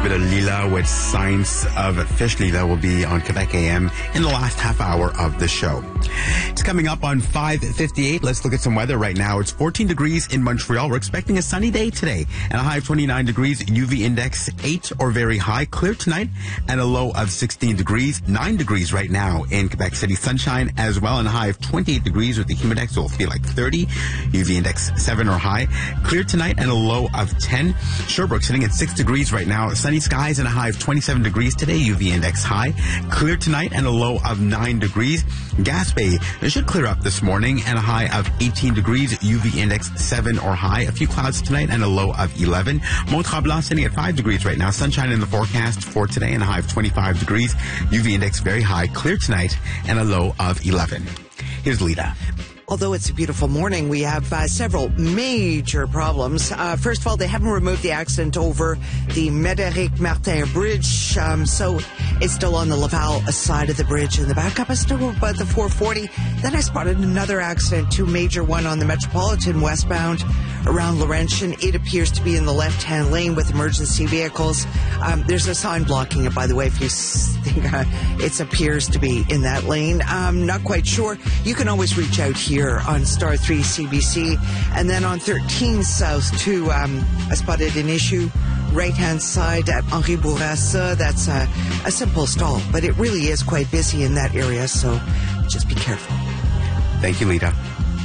a bit of Lila with Science of Fish. Lila will be on Quebec AM in the last half hour of the show. It's coming up on 5:58. Let's look at some weather right now. It's 14 degrees in Montreal. We're expecting a sunny day today and a high of 29 degrees. UV index 8 or very high. Clear tonight and a low of 16 degrees. 9 degrees right now in Quebec City. Sunshine as well and a high of 28 degrees with the humidex. Will feel like 30. UV index 7 or high. Clear tonight and a low of 10. Sherbrooke sitting at 6 degrees right now. Sunny skies and a high of 27 degrees today. UV index high. Clear tonight and a low of 9 degrees. Gaspé, it should clear up this morning and a high of 18 degrees. UV index 7 or high. A few clouds tonight and a low of 11. Mont-Tremblant sitting at 5 degrees right now. Sunshine in the forecast for today and a high of 25 degrees. UV index very high. Clear tonight and a low of 11. Here's Lita. Although it's a beautiful morning, we have several major problems. First of all, they haven't removed the accident over the Médéric Martin Bridge, so it's still on the Laval side of the bridge, and the backup is still about the 440. Then I spotted another accident, two major, one on the Metropolitan westbound around Laurentian. It appears to be in the left-hand lane with emergency vehicles. There's a sign blocking it, by the way, if you think it appears to be in that lane. I'm not quite sure. You can always reach out here on Star 3 CBC. And then on 13 South, too, I spotted an issue right-hand side at Henri Bourassa. That's a simple stall, but it really is quite busy in that area, so just be careful. Thank you, Lita.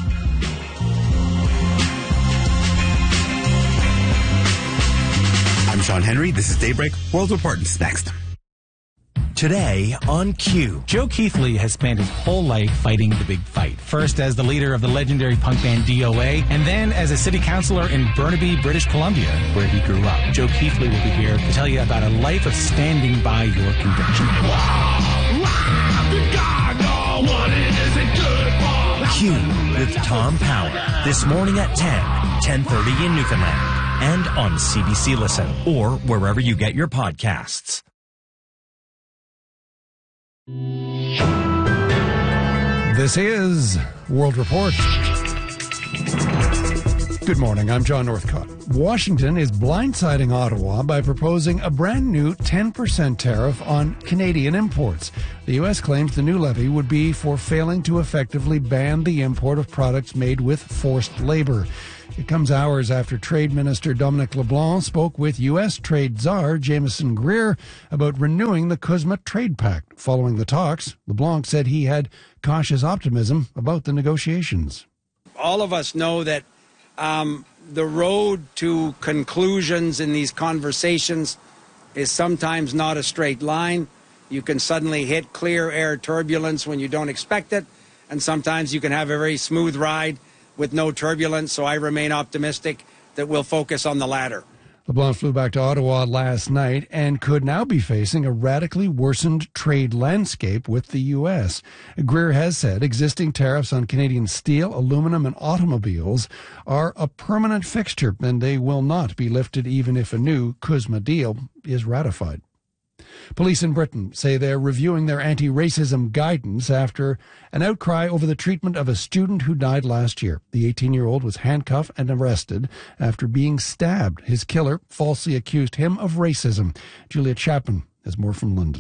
I'm Sean Henry. This is Daybreak. World Report is next. Today on Q. Joe Keithley has spent his whole life fighting the big fight. First as the leader of the legendary punk band DOA, and then as a city councillor in Burnaby, British Columbia, where he grew up. Joe Keithley will be here to tell you about a life of standing by your conviction. Q with Tom Power. This morning at 10:30 in Newfoundland. And on CBC Listen, or wherever you get your podcasts. This is World Report. Good morning, I'm John Northcott. Washington is blindsiding Ottawa by proposing a brand new 10% tariff on Canadian imports. The U.S. claims the new levy would be for failing to effectively ban the import of products made with forced labor. It comes hours after Trade Minister Dominic LeBlanc spoke with U.S. Trade Czar Jameson Greer about renewing the CUSMA Trade Pact. Following the talks, LeBlanc said he had cautious optimism about the negotiations. All of us know that the road to conclusions in these conversations is sometimes not a straight line. You can suddenly hit clear air turbulence when you don't expect it, and sometimes you can have a very smooth ride with no turbulence, so I remain optimistic that we'll focus on the latter. LeBlanc flew back to Ottawa last night and could now be facing a radically worsened trade landscape with the U.S. Greer has said existing tariffs on Canadian steel, aluminum, and automobiles are a permanent fixture, and they will not be lifted even if a new CUSMA deal is ratified. Police in Britain say they're reviewing their anti-racism guidance after an outcry over the treatment of a student who died last year. The 18-year-old was handcuffed and arrested after being stabbed. His killer falsely accused him of racism. Julia Chapman has more from London.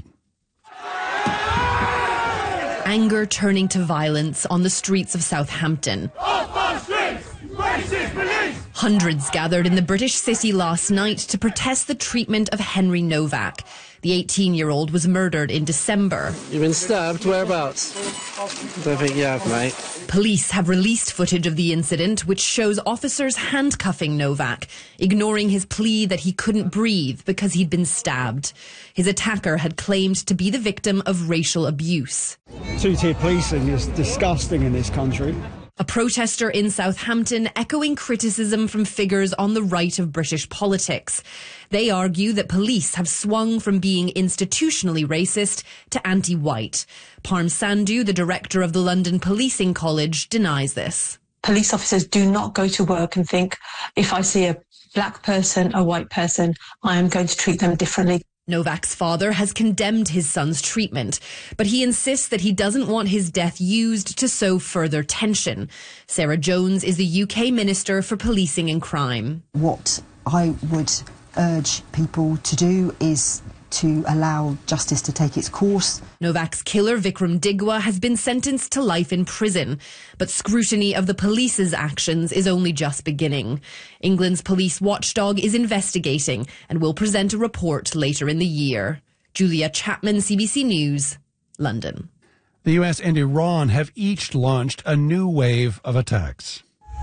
Anger turning to violence on the streets of Southampton. Off our streets! Racist police! Hundreds gathered in the British city last night to protest the treatment of Henry Novak. The 18-year-old was murdered in December. You've been stabbed? Whereabouts? Don't think you have, mate. Police have released footage of the incident, which shows officers handcuffing Novak, ignoring his plea that he couldn't breathe because he'd been stabbed. His attacker had claimed to be the victim of racial abuse. Two-tier policing is disgusting in this country. A protester in Southampton echoing criticism from figures on the right of British politics. They argue that police have swung from being institutionally racist to anti-white. Parm Sandhu, the director of the London Policing College, denies this. Police officers do not go to work and think, if I see a black person, a white person, I am going to treat them differently. Novak's father has condemned his son's treatment, but he insists that he doesn't want his death used to sow further tension. Sarah Jones is the UK Minister for Policing and Crime. What I would urge people to do is to allow justice to take its course. Novak's killer, Vikram Digwa, has been sentenced to life in prison, but scrutiny of the police's actions is only just beginning. England's police watchdog is investigating and will present a report later in the year. Julia Chapman, CBC News, London. The US and Iran have each launched a new wave of attacks.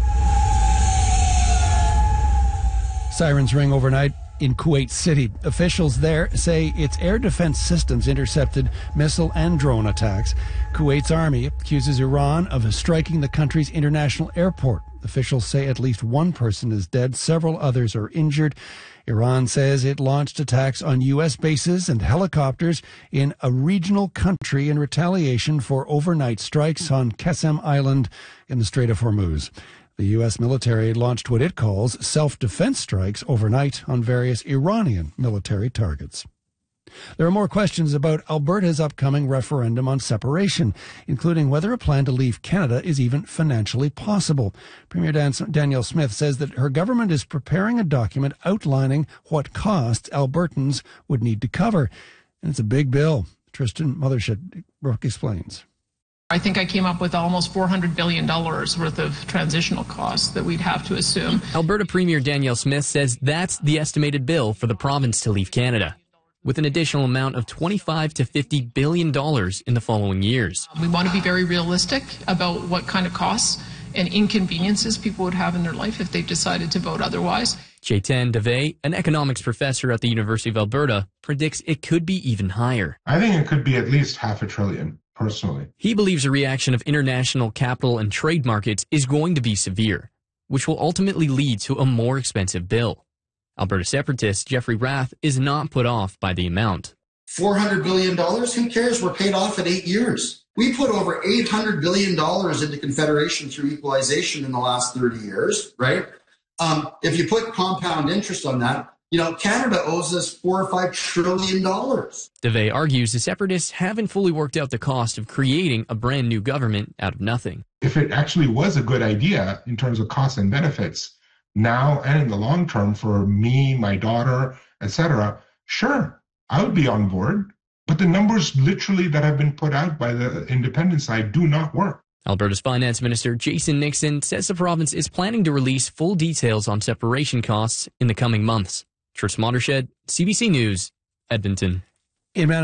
Sirens ring overnight in Kuwait City. Officials there say its air defense systems intercepted missile and drone attacks. Kuwait's army accuses Iran of striking the country's international airport. Officials say at least one person is dead, several others are injured. Iran says it launched attacks on U.S. bases and helicopters in a regional country in retaliation for overnight strikes on Qasem Island in the Strait of Hormuz. The U.S. military launched what it calls self-defense strikes overnight on various Iranian military targets. There are more questions about Alberta's upcoming referendum on separation, including whether a plan to leave Canada is even financially possible. Premier Danielle Smith says that her government is preparing a document outlining what costs Albertans would need to cover. And it's a big bill. Tristan Mothershed explains. I think I came up with almost $400 billion worth of transitional costs that we'd have to assume. Alberta Premier Danielle Smith says that's the estimated bill for the province to leave Canada, with an additional amount of $25 to $50 billion in the following years. We want to be very realistic about what kind of costs and inconveniences people would have in their life if they decided to vote otherwise. Chetan Dave, an economics professor at the University of Alberta, predicts it could be even higher. I think it could be at least $500 billion. Personally, he believes a reaction of international capital and trade markets is going to be severe, which will ultimately lead to a more expensive bill. Alberta separatist Jeffrey Rath is not put off by the amount. $400 billion? Who cares? We're paid off in 8 years. We put over $800 billion into Confederation through equalization in the last 30 years, right? If you put compound interest on that, Canada owes us $4 or $5 trillion. Dave argues the separatists haven't fully worked out the cost of creating a brand new government out of nothing. If it actually was a good idea in terms of costs and benefits, now and in the long term for me, my daughter, etc., sure, I would be on board. But the numbers literally that have been put out by the independent side do not work. Alberta's Finance Minister Jason Nixon says the province is planning to release full details on separation costs in the coming months. Tris Mothershed, CBC News, Edmonton.